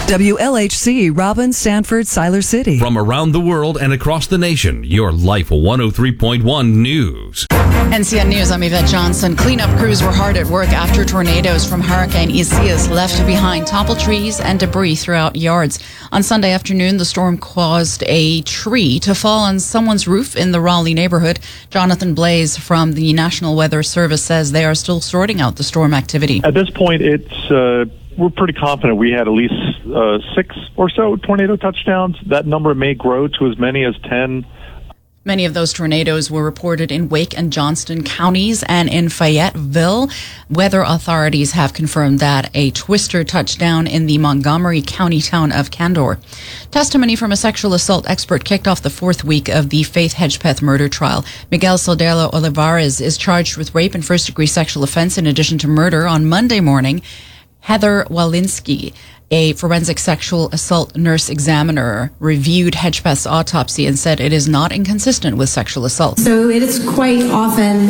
WLHC, Robin, Sanford, Siler City. From around the world and across the nation, your Life 103.1 News. NCN News, I'm Yvette Johnson. Cleanup crews were hard at work after tornadoes from Hurricane Isaias left behind toppled trees and debris throughout yards. On Sunday afternoon, the storm caused a tree to fall on someone's roof in the Raleigh neighborhood. Jonathan Blaze from the National Weather Service says they are still sorting out the storm activity. At this point, we're pretty confident we had at least 6 or so tornado touchdowns. That number may grow to as many as 10. Many of those tornadoes were reported in Wake and Johnston counties and in Fayetteville. Weather authorities have confirmed that a twister touched down in the Montgomery County town of Candor. Testimony from a sexual assault expert kicked off the 4th week of the Faith Hedgepeth murder trial. Miguel Soldero Olivares is charged with rape and first-degree sexual offense in addition to murder. On Monday morning, Heather Walensky, a forensic sexual assault nurse examiner, reviewed Hedgepeth's autopsy and said it is not inconsistent with sexual assault. So it is quite often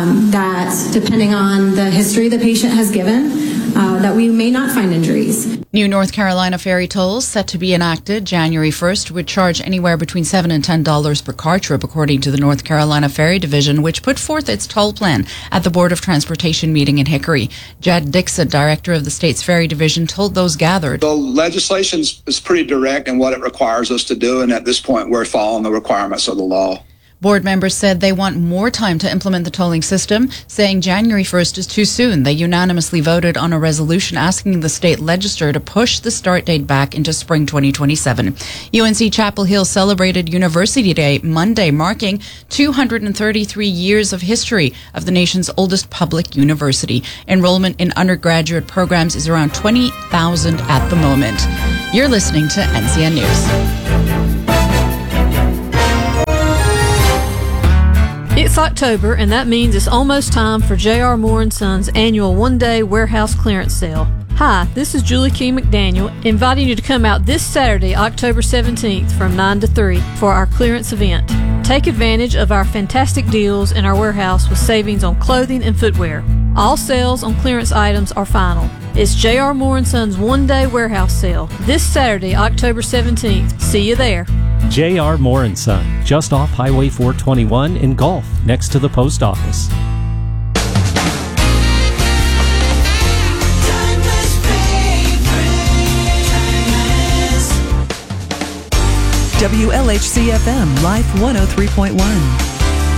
that, depending on the history the patient has given, that we may not find injuries. New North Carolina ferry tolls set to be enacted January 1st would charge anywhere between $7 and $10 per car trip, according to the North Carolina Ferry Division, which put forth its toll plan at the Board of Transportation meeting in Hickory. Jed Dixon, director of the state's ferry division, told those gathered. The legislation is pretty direct in what it requires us to do, and at this point we're following the requirements of the law. Board members said they want more time to implement the tolling system, saying January 1st is too soon. They unanimously voted on a resolution asking the state legislature to push the start date back into spring 2027. UNC Chapel Hill celebrated University Day Monday, marking 233 years of history of the nation's oldest public university. Enrollment in undergraduate programs is around 20,000 at the moment. You're listening to NCN News. It's October, and that means it's almost time for J.R. Moore & Sons' annual one-day warehouse clearance sale. Hi, this is Julie King McDaniel, inviting you to come out this Saturday, October 17th from 9 to 3 for our clearance event. Take advantage of our fantastic deals in our warehouse with savings on clothing and footwear. All sales on clearance items are final. It's J.R. Moore & Sons' one-day warehouse sale this Saturday, October 17th. See you there. J.R. Moore & Son, just off Highway 421 in Gulf, next to the post office. WLHC FM, Life 103.1.